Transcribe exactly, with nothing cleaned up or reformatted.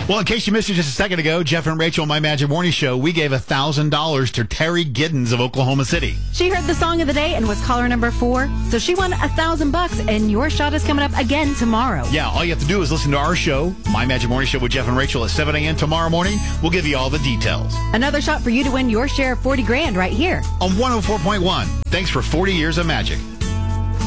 Well, in case you missed it just a second ago, Jeff and Rachel, My Magic Morning Show, we gave one thousand dollars to Terry Giddens of Oklahoma City. She heard the song of the day and was caller number four, so she won one thousand bucks, and your shot is coming up again tomorrow. Yeah, all you have to do is listen to our show, My Magic Morning Show with Jeff and Rachel at seven a.m. tomorrow morning. We'll give you all the details. Another shot for you to win your share of forty grand right here On one oh four point one. Thanks for forty years of magic.